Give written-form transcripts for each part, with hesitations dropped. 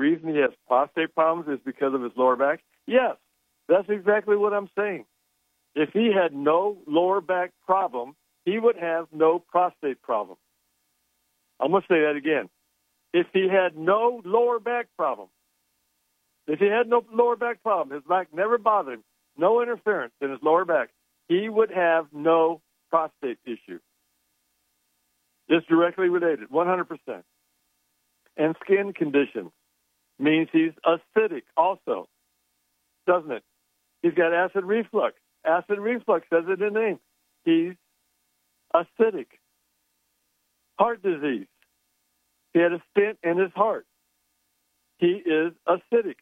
reason he has prostate problems is because of his lower back? Yes, that's exactly what I'm saying. If he had no lower back problem, he would have no prostate problem. I'm going to say that again. If he had no lower back problem, his back never bothered him, no interference in his lower back, he would have no prostate issue. It's directly related, 100%. And skin conditions means he's acidic also, doesn't it? He's got acid reflux. Acid reflux says it in the name. He's acidic. Heart disease. He had a stent in his heart. He is acidic.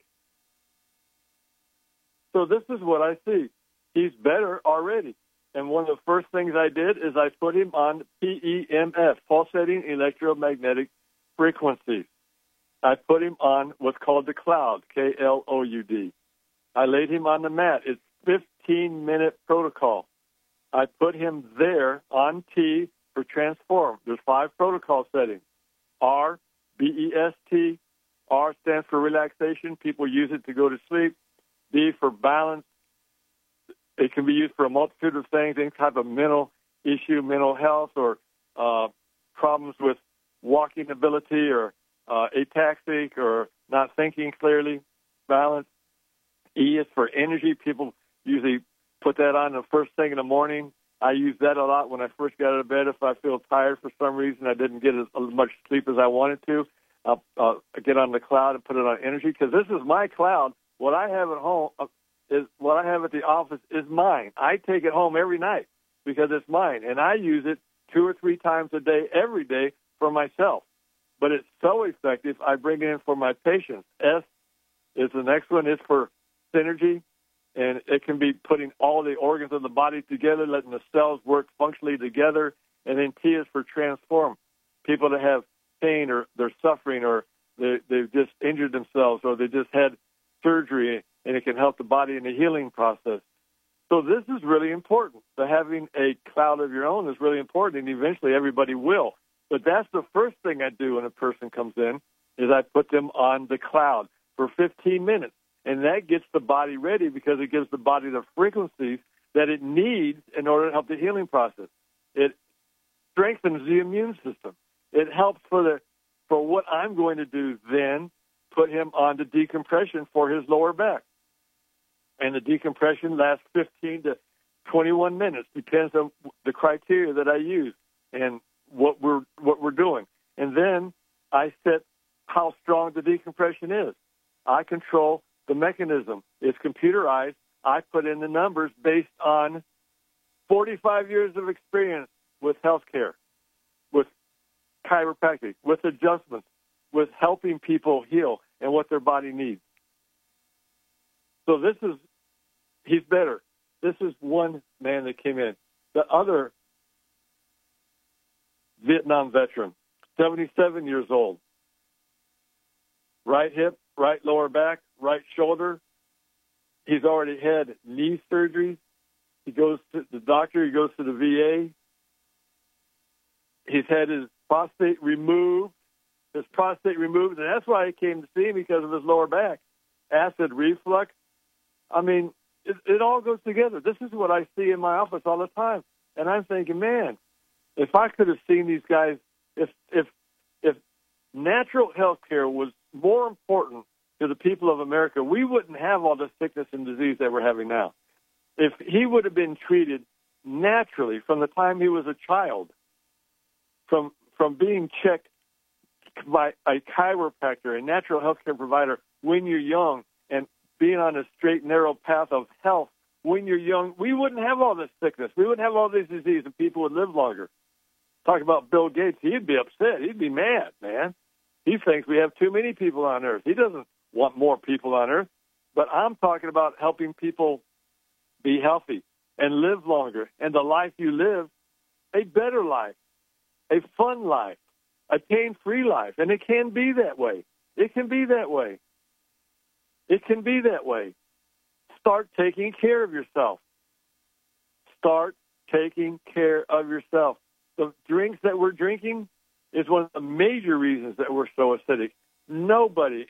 So this is what I see. He's better already. And one of the first things I did is I put him on PEMF, pulsating electromagnetic frequencies. I put him on what's called the Cloud, Kloud. I laid him on the mat. It's 15-minute protocol. I put him there on T for Transform. There's 5 protocol settings. R, B-E-S-T. R stands for relaxation. People use it to go to sleep. B for balance. It can be used for a multitude of things, any type of mental issue, mental health, or problems with walking ability, or ataxic, or not thinking clearly. Balance. E is for energy. People usually put that on the first thing in the morning. I use that a lot when I first got out of bed. If I feel tired for some reason, I didn't get as much sleep as I wanted to, I'll get on the Cloud and put it on energy, because this is my Cloud. What I have at home is what I have at the office is mine. I take it home every night because it's mine, and I use it 2 or 3 times a day, every day, for myself. But it's so effective, I bring it in for my patients. S is the next one. It's for synergy, and it can be putting all the organs of the body together, letting the cells work functionally together. And then T is for Transform. People that have pain, or they're suffering, or they've just injured themselves, or they just had surgery, and it can help the body in the healing process. So this is really important. So having a Cloud of your own is really important, and eventually everybody will. But that's the first thing I do when a person comes in, is I put them on the Cloud for 15 minutes. And that gets the body ready, because it gives the body the frequencies that it needs in order to help the healing process. It strengthens the immune system. It helps for what I'm going to do then, put him on the decompression for his lower back. And the decompression lasts 15 to 21 minutes, depends on the criteria that I use and what we're doing. And then I set how strong the decompression is. I control the mechanism. It's computerized. I put in the numbers based on 45 years of experience with healthcare, with chiropractic, with adjustments, with helping people heal and what their body needs. So he's better. This is one man that came in. The other Vietnam veteran, 77 years old, right hip, right lower back, right shoulder. He's already had knee surgery. He goes to the doctor. He goes to the VA. He's had his prostate removed. And that's why he came to see me, because of his lower back. Acid reflux. I mean, it all goes together. This is what I see in my office all the time. And I'm thinking, man, if I could have seen these guys, if natural health care was more important to the people of America, we wouldn't have all the sickness and disease that we're having now. If he would have been treated naturally from the time he was a child, from being checked by a chiropractor, a natural health care provider when you're young, and being on a straight, narrow path of health when you're young, we wouldn't have all this sickness. We wouldn't have all this disease, and people would live longer. Talk about Bill Gates. He'd be upset. He'd be mad, man. He thinks we have too many people on Earth. He doesn't want more people on Earth. But I'm talking about helping people be healthy and live longer, and the life you live, a better life, a fun life, a pain-free life. And it can be that way. It can be that way. It can be that way. Start taking care of yourself. Start taking care of yourself. The drinks that we're drinking is one of the major reasons that we're so acidic. Nobody